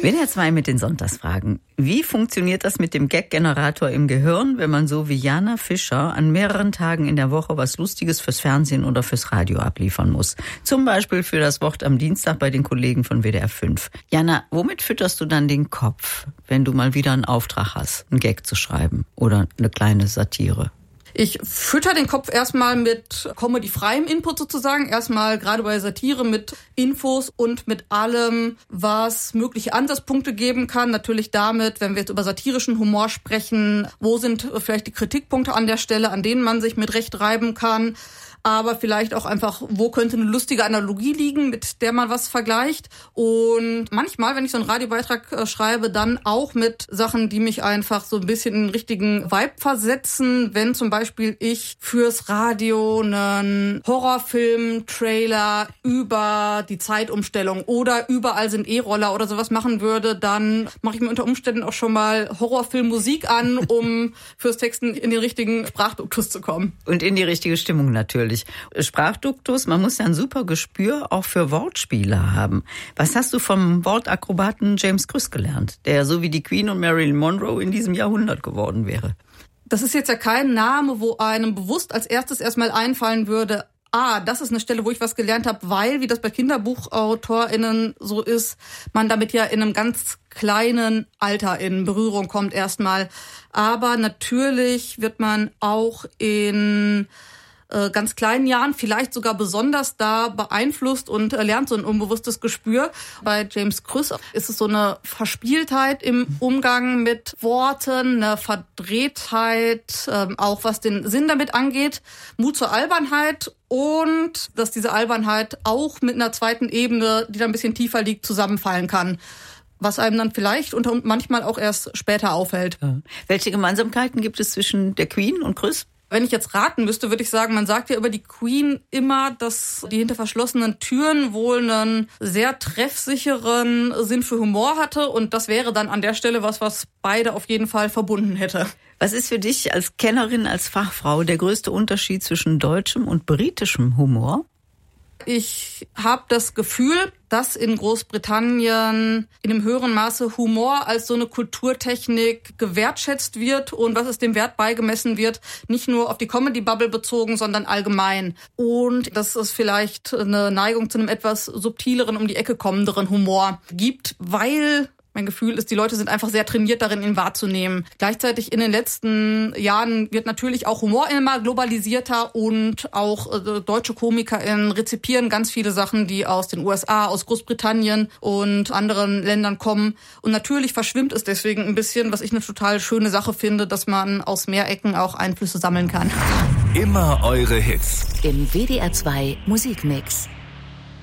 WDR 2 mit den Sonntagsfragen. Wie funktioniert das mit dem Gag-Generator im Gehirn, wenn man so wie Jana Fischer an mehreren Tagen in der Woche was Lustiges fürs Fernsehen oder fürs Radio abliefern muss? Zum Beispiel für das Wort am Dienstag bei den Kollegen von WDR 5. Jana, womit fütterst du dann den Kopf, wenn du mal wieder einen Auftrag hast, einen Gag zu schreiben oder eine kleine Satire? Ich fütter den Kopf erstmal mit comedy-freiem Input sozusagen. Erstmal gerade bei Satire mit Infos und mit allem, was mögliche Ansatzpunkte geben kann. Natürlich damit, wenn wir jetzt über satirischen Humor sprechen, wo sind vielleicht die Kritikpunkte an der Stelle, an denen man sich mit Recht reiben kann. Aber vielleicht auch einfach, wo könnte eine lustige Analogie liegen, mit der man was vergleicht. Und manchmal, wenn ich so einen Radiobeitrag schreibe, dann auch mit Sachen, die mich einfach so ein bisschen in den richtigen Vibe versetzen. Wenn zum Beispiel ich fürs Radio einen Horrorfilm-Trailer über die Zeitumstellung oder überall sind E-Roller oder sowas machen würde, dann mache ich mir unter Umständen auch schon mal Horrorfilmmusik an, um fürs Texten in den richtigen Sprachduktus zu kommen. Und in die richtige Stimmung natürlich. Sprachduktus, man muss ja ein super Gespür auch für Wortspiele haben. Was hast du vom Wortakrobaten James Krüss gelernt, der so wie die Queen und Marilyn Monroe in diesem Jahrhundert geworden wäre? Das ist jetzt ja kein Name, wo einem bewusst als erstes erstmal einfallen würde, das ist eine Stelle, wo ich was gelernt habe, weil, wie das bei KinderbuchautorInnen so ist, man damit ja in einem ganz kleinen Alter in Berührung kommt erstmal. Aber natürlich wird man auch in ganz kleinen Jahren, vielleicht sogar besonders da beeinflusst und lernt so ein unbewusstes Gespür. Bei James Krüss ist es so eine Verspieltheit im Umgang mit Worten, eine Verdrehtheit, auch was den Sinn damit angeht, Mut zur Albernheit und dass diese Albernheit auch mit einer zweiten Ebene, die da ein bisschen tiefer liegt, zusammenfallen kann. Was einem dann vielleicht und manchmal auch erst später auffällt. Ja. Welche Gemeinsamkeiten gibt es zwischen der Queen und Krüss? Wenn ich jetzt raten müsste, würde ich sagen, man sagt ja über die Queen immer, dass die hinter verschlossenen Türen wohl einen sehr treffsicheren Sinn für Humor hatte. Und das wäre dann an der Stelle was beide auf jeden Fall verbunden hätte. Was ist für dich als Kennerin, als Fachfrau der größte Unterschied zwischen deutschem und britischem Humor? Ich habe das Gefühl, dass in Großbritannien in einem höheren Maße Humor als so eine Kulturtechnik gewertschätzt wird und was es dem Wert beigemessen wird, nicht nur auf die Comedy-Bubble bezogen, sondern allgemein. Und dass es vielleicht eine Neigung zu einem etwas subtileren, um die Ecke kommenderen Humor gibt, weil mein Gefühl ist, die Leute sind einfach sehr trainiert darin, ihn wahrzunehmen. Gleichzeitig in den letzten Jahren wird natürlich auch Humor immer globalisierter und auch deutsche KomikerInnen rezipieren ganz viele Sachen, die aus den USA, aus Großbritannien und anderen Ländern kommen. Und natürlich verschwimmt es deswegen ein bisschen, was ich eine total schöne Sache finde, dass man aus mehr Ecken auch Einflüsse sammeln kann. Immer eure Hits. Im WDR 2 Musikmix.